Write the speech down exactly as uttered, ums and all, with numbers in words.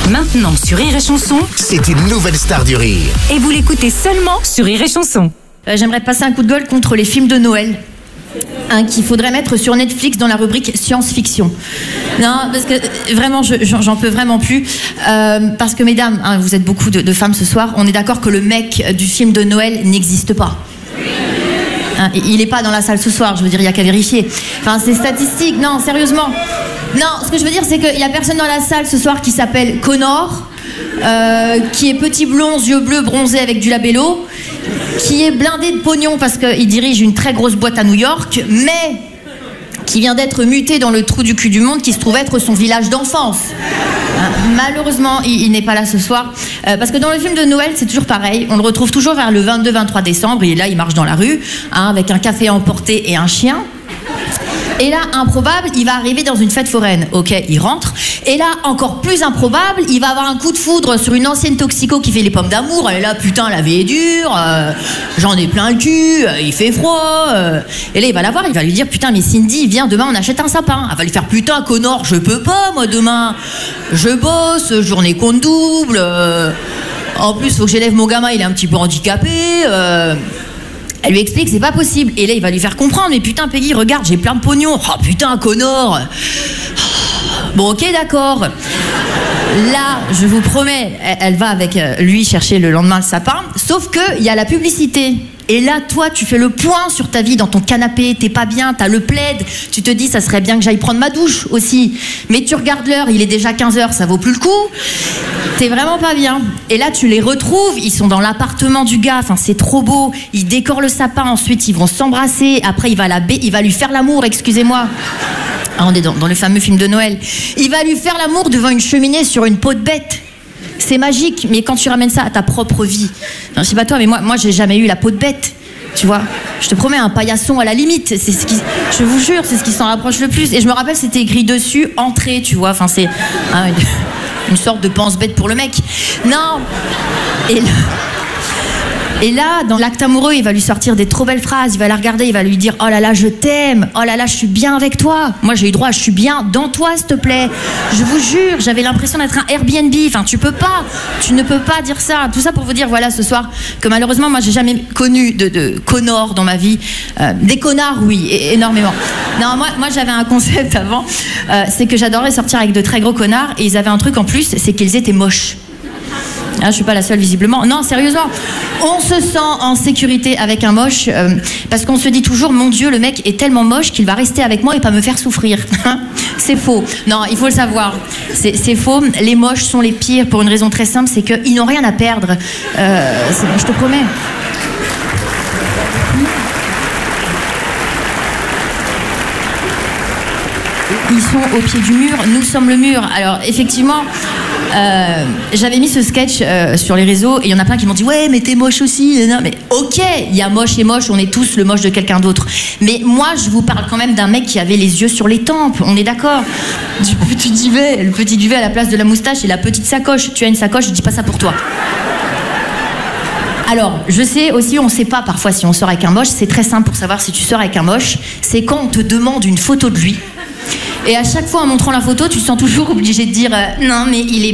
Maintenant sur Rire et Chanson, c'est une nouvelle star du rire. et vous l'écoutez seulement sur Rire et Chanson. Euh, J'aimerais passer un coup de gueule contre les films de Noël. Hein, qu'il faudrait mettre sur Netflix dans la rubrique science-fiction. Non, parce que euh, vraiment, je- j'en j'en peux vraiment plus. Euh, parce que, mesdames, hein, vous êtes beaucoup de, de femmes ce soir, on est d'accord que le mec euh, du film de Noël n'existe pas. Hein, il n'est pas dans la salle ce soir, je veux dire, il n'y a qu'à vérifier. Enfin, c'est statistique, non, sérieusement. Non, ce que je veux dire, c'est qu'il n'y a personne dans la salle ce soir qui s'appelle Connor, euh, qui est petit blond, yeux bleus, bronzé avec du labello, qui est blindé de pognon parce qu'il dirige une très grosse boîte à New York, mais qui vient d'être muté dans le trou du cul du monde qui se trouve être son village d'enfance. Hein, malheureusement, il, il n'est pas là ce soir. Euh, parce que dans le film de Noël, c'est toujours pareil. On le retrouve toujours vers le vingt-deux vingt-trois décembre. Et là, il marche dans la rue, hein, avec un café à emporter et un chien. Et là, improbable, il va arriver dans une fête foraine. Ok, il rentre. Et là, encore plus improbable, il va avoir un coup de foudre sur une ancienne toxico qui fait les pommes d'amour. Elle est là, putain, la vie est dure, euh, j'en ai plein le cul, euh, il fait froid. euh. Et là, il va la voir, il va lui dire, putain, mais Cindy, viens, demain, on achète un sapin. Elle va lui faire, putain, Connor, je peux pas, moi, demain. Je bosse, journée compte double. euh. En plus, faut que j'élève mon gamin, il est un petit peu handicapé. euh. Elle lui explique que c'est pas possible. Et là, il va lui faire comprendre. Mais putain, Peggy, regarde, j'ai plein de pognon. Oh putain, Connor. Bon, ok, d'accord. Là, je vous promets, elle, elle va avec euh, lui chercher le lendemain le sapin. Sauf qu'il y a la publicité. Et là, toi, tu fais le point sur ta vie dans ton canapé. T'es pas bien, t'as le plaid. Tu te dis, ça serait bien que j'aille prendre ma douche aussi. Mais tu regardes l'heure, il est déjà quinze heures, ça vaut plus le coup. T'es vraiment pas bien. Et là, tu les retrouves, ils sont dans l'appartement du gars, enfin, c'est trop beau. Ils décorent le sapin, ensuite, ils vont s'embrasser. Après, il va, la ba- il va lui faire l'amour, excusez-moi. Ah, on est dans, dans le fameux film de Noël. Il va lui faire l'amour devant une cheminée sur une peau de bête. C'est magique, mais quand tu ramènes ça à ta propre vie. Enfin, je sais pas toi, mais moi, moi j'ai jamais eu la peau de bête. Tu vois, je te promets, un paillasson à la limite, c'est ce qui, je vous jure, c'est ce qui s'en rapproche le plus. Et je me rappelle, c'était écrit dessus, entrée, tu vois, enfin c'est hein, une, une sorte de pense-bête pour le mec. Non. Et là, et là, dans l'acte amoureux, il va lui sortir des trop belles phrases, il va la regarder, il va lui dire, oh là là, je t'aime, oh là là, je suis bien avec toi. Moi, j'ai eu droit, je suis bien dans toi, s'il te plaît. Je vous jure, j'avais l'impression d'être un Airbnb. Enfin, tu peux pas, tu ne peux pas dire ça. Tout ça pour vous dire, voilà, ce soir, que malheureusement, moi, j'ai jamais connu de, de Connor dans ma vie. Euh, des connards, oui, é- énormément. Non, moi, moi j'avais un concept avant, euh, c'est que j'adorais sortir avec de très gros connards, et ils avaient un truc en plus, c'est qu'ils étaient moches. Ah, je suis pas la seule visiblement. Non, sérieusement, on se sent en sécurité avec un moche euh, parce qu'on se dit toujours, mon Dieu, le mec est tellement moche qu'il va rester avec moi et pas me faire souffrir. C'est faux. Non, il faut le savoir. C'est c'est faux. Les moches sont les pires pour une raison très simple, c'est qu'ils n'ont rien à perdre. Euh, c'est- je te promets. Ils sont au pied du mur, nous sommes le mur. Alors effectivement, euh, j'avais mis ce sketch euh, sur les réseaux et il y en a plein qui m'ont dit ouais mais t'es moche aussi. Non, mais ok, il y a moche et moche, on est tous le moche de quelqu'un d'autre. Mais moi je vous parle quand même d'un mec qui avait les yeux sur les tempes, on est d'accord. Du petit duvet, le petit duvet à la place de la moustache et la petite sacoche. Tu as une sacoche, je dis pas ça pour toi. Alors, je sais aussi, on sait pas parfois si on sort avec un moche. C'est très simple pour savoir si tu sors avec un moche. C'est quand on te demande une photo de lui. Et à chaque fois en montrant la photo, tu te sens toujours obligé de dire euh, non mais il est